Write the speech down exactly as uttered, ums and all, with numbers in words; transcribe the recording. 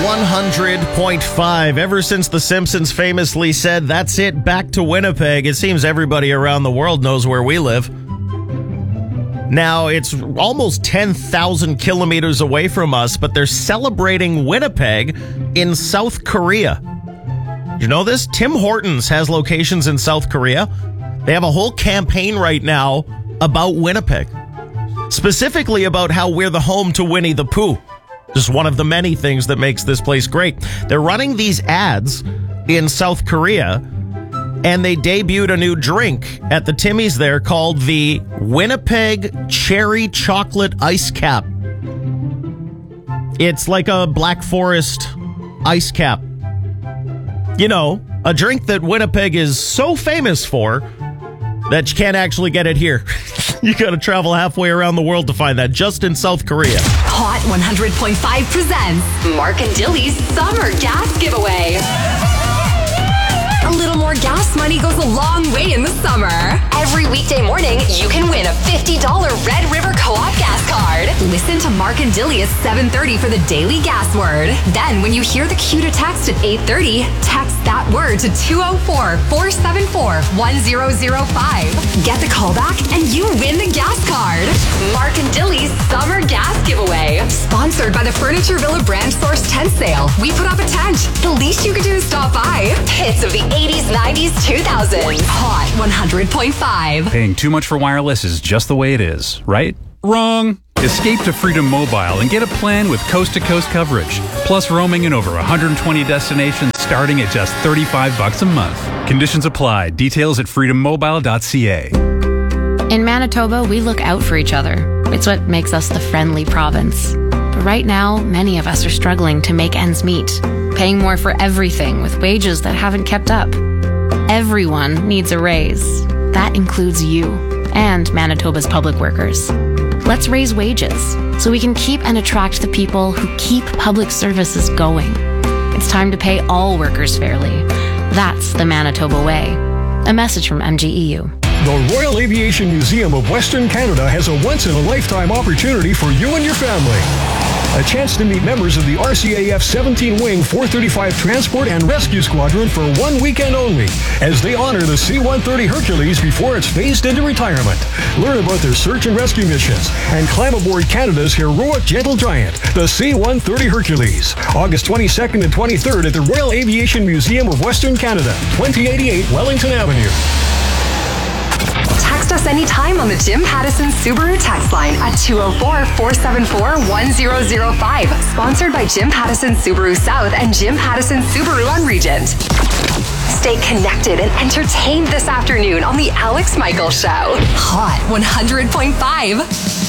one hundred point five. Ever since The Simpsons famously said, "That's it, back to Winnipeg," it seems everybody around the world knows where we live. Now, it's almost ten thousand kilometers away from us, but they're celebrating Winnipeg in South Korea. You know this? Tim Hortons has locations in South Korea. They have a whole campaign right now about Winnipeg. Specifically about how we're the home to Winnie the Pooh. Just one of the many things that makes this place great. They're running these ads in South Korea, and they debuted a new drink at the Timmy's there called the Winnipeg Cherry Chocolate Ice Cap. It's like a Black Forest ice cap. You know, a drink that Winnipeg is so famous for that you can't actually get it here. You gotta travel halfway around the world to find that, just in South Korea. Hot one hundred point five presents Mark and Dilly's Summer Gas Giveaway. A little more gas money goes a long way in the summer. Every weekday morning, you can win a fifty dollars Red River Co-op gas card. Listen to Mark and Dilly at seven thirty for the daily gas word. Then, when you hear the cue to text at eight thirty, text that word to two oh four, four seven four, one oh oh five. Get the call back and you win the gas card. Mark and Dilly's Summer Gas Giveaway. Sponsored by the Furniture Villa Brand Source Tent Sale. We put up a tent. The least you can do is stop by. Hits of the eighties, nineties, two thousands. Hot one hundred point five. Paying too much for wireless is just the way it is, right? Wrong. Escape to Freedom Mobile and get a plan with coast-to-coast coverage, plus roaming in over one hundred twenty destinations starting at just thirty-five bucks a month. Conditions apply. Details at freedom mobile dot c a. In Manitoba, we look out for each other. It's what makes us the friendly province. But right now, many of us are struggling to make ends meet, paying more for everything with wages that haven't kept up. Everyone needs a raise. That includes you and Manitoba's public workers. Let's raise wages so we can keep and attract the people who keep public services going. It's time to pay all workers fairly. That's the Manitoba way. A message from M G E U. The Royal Aviation Museum of Western Canada has a once-in-a-lifetime opportunity for you and your family. A chance to meet members of the R C A F seventeen Wing four thirty-five Transport and Rescue Squadron for one weekend only, as they honor the C one thirty Hercules before it's phased into retirement. Learn about their search and rescue missions and climb aboard Canada's heroic gentle giant, the C one thirty Hercules. August twenty-second and twenty-third at the Royal Aviation Museum of Western Canada, twenty eighty-eight Wellington Avenue. Text us anytime on the Jim Pattison Subaru text line at two oh four, four seven four, one oh oh five. Sponsored by Jim Pattison Subaru South and Jim Pattison Subaru on Regent. Stay connected and entertained this afternoon on The Alex Michaels Show. Hot one hundred point five.